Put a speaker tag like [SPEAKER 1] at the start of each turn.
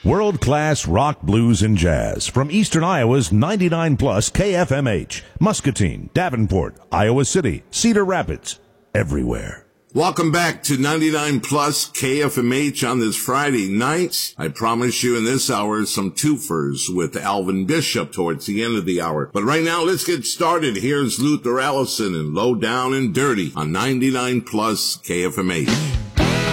[SPEAKER 1] World-class rock, blues, and jazz from Eastern Iowa's 99 plus KFMH, Muscatine, Davenport, Iowa City, Cedar Rapids, everywhere.
[SPEAKER 2] Welcome back to 99 plus KFMH on this Friday night. I promise you in this hour some twofers with Alvin Bishop towards the end of the hour. But right now, let's get started. Here's Luther Allison and Low Down and Dirty on 99 plus KFMH.